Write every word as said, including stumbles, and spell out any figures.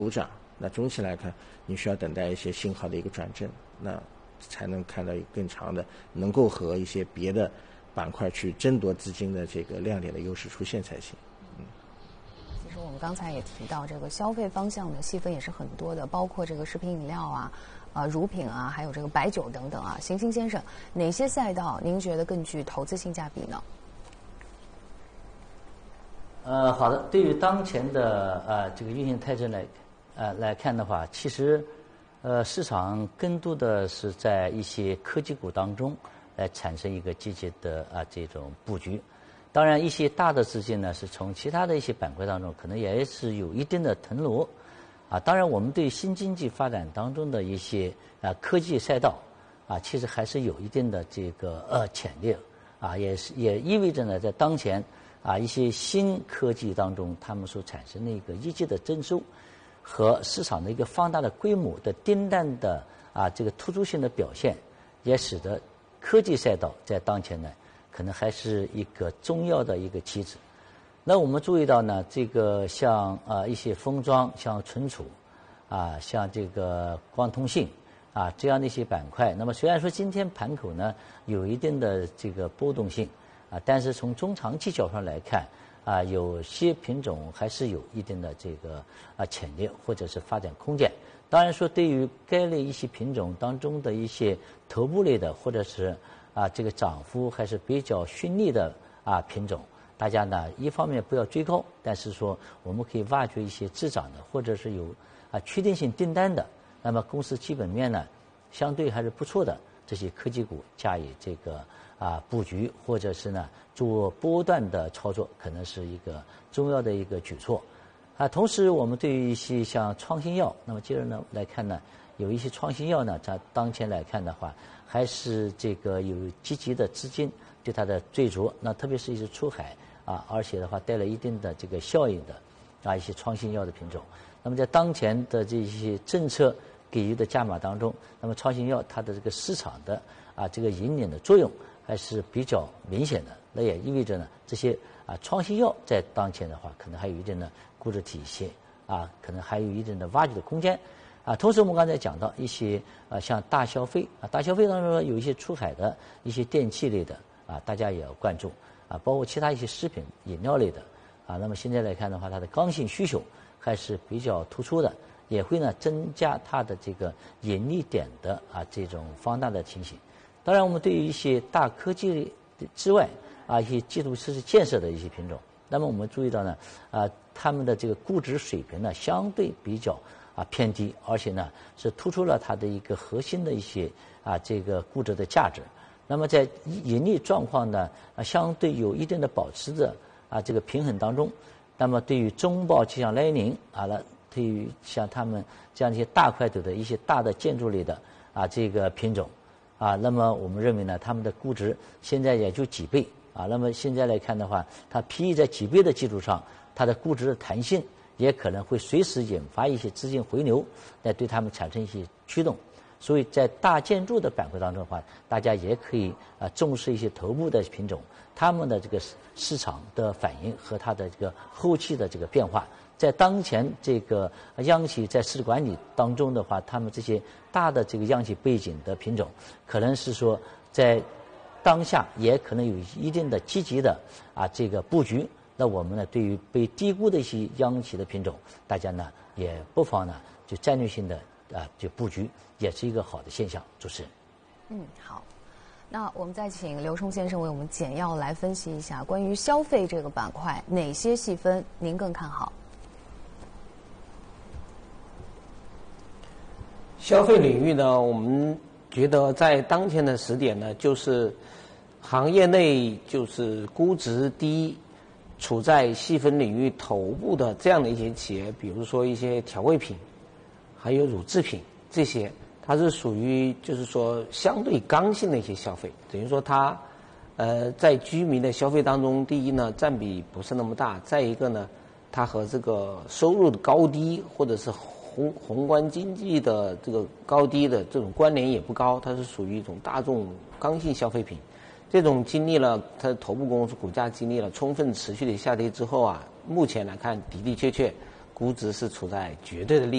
补涨。那中期来看，你需要等待一些信号的一个转正，那才能看到更长的，能够和一些别的板块去争夺资金的这个亮点的优势出现才行。嗯， 其实我们刚才也提到，这个消费方向的细分也是很多的，包括这个食品饮料啊、啊、呃、乳品啊，还有这个白酒等等啊。邢星先生，哪些赛道您觉得更具投资性价比呢？ 呃，好的。对于当前的呃这个运行态势来呃来看的话，其实呃市场更多的是在一些科技股当中来产生一个积极的啊、呃、这种布局。当然，一些大的资金呢是从其他的一些板块当中可能也是有一定的腾挪啊。当然，我们对新经济发展当中的一些啊、呃、科技赛道啊，其实还是有一定的这个呃潜力啊，也是也意味着呢，在当前啊一些新科技当中，他们所产生的一个一级的增收和市场的一个放大的规模的订单的啊这个突出性的表现，也使得科技赛道在当前呢可能还是一个重要的一个棋子。那我们注意到呢，这个像啊一些封装、像存储啊、像这个光通信啊这样的一些板块，那么虽然说今天盘口呢有一定的这个波动性啊，但是从中长期角度上来看啊，有些品种还是有一定的这个啊潜力或者是发展空间。当然说，对于该类一些品种当中的一些头部类的，或者是啊这个涨幅还是比较迅利的啊品种，大家呢一方面不要追高，但是说我们可以挖掘一些滞涨的，或者是有啊确定性订单的，那么公司基本面呢相对还是不错的这些科技股加以这个啊布局，或者是呢做波段的操作，可能是一个重要的一个举措啊。同时，我们对于一些像创新药，那么接着呢来看呢，有一些创新药呢，在当前来看的话，还是这个有积极的资金对它的追逐，那特别是一些出海啊，而且的话带来一定的这个效应的啊一些创新药的品种。那么在当前的这些政策给予的加码当中，那么创新药它的这个市场的啊这个引领的作用还是比较明显的。那也意味着呢，这些啊创新药在当前的话，可能还有一定的估值体系啊，可能还有一定的挖掘的空间啊。同时，我们刚才讲到一些啊像大消费啊，大消费当中有一些出海的一些电器类的啊，大家也要关注啊，包括其他一些食品饮料类的啊。那么现在来看的话，它的刚性需求还是比较突出的，也会呢增加它的这个盈利点的啊这种放大的情形。当然，我们对于一些大科技之外啊一些基础设施建设的一些品种，那么我们注意到呢啊他们的这个估值水平呢相对比较啊偏低，而且呢是突出了它的一个核心的一些啊这个估值的价值。那么在盈利状况呢啊相对有一定的保持着啊这个平衡当中。那么对于中报就像来临啊，那对于像他们这样一些大块头的一些大的建筑类的啊这个品种啊，那么我们认为呢，他们的估值现在也就几倍啊。那么现在来看的话，它 P E 在几倍的基础上，它的估值的弹性也可能会随时引发一些资金回流，来对他们产生一些驱动。所以在大建筑的板块当中的话，大家也可以啊重视一些头部的品种，他们的这个市场的反应和它的这个后期的这个变化。在当前这个央企在市值管理当中的话，他们这些大的这个央企背景的品种，可能是说在当下也可能有一定的积极的啊这个布局。那我们呢，对于被低估的一些央企的品种，大家呢也不妨呢就战略性的啊就布局，也是一个好的现象。主持人， 嗯，好。那我们再请刘冲先生为我们简要来分析一下关于消费这个板块，哪些细分您更看好？ 消费领域呢，我们觉得在当前的时点呢，就是行业内就是估值低、处在细分领域头部的这样的一些企业，比如说一些调味品，还有乳制品这些，它是属于就是说相对刚性的一些消费，等于说它呃在居民的消费当中，第一呢占比不是那么大，再一个呢，它和这个收入的高低或者是宏宏观经济的这个高低的这种关联也不高，它是属于一种大众刚性消费品。这种经历了它的头部公司股价经历了充分持续的下跌之后啊，目前来看的的确确估值是处在绝对的利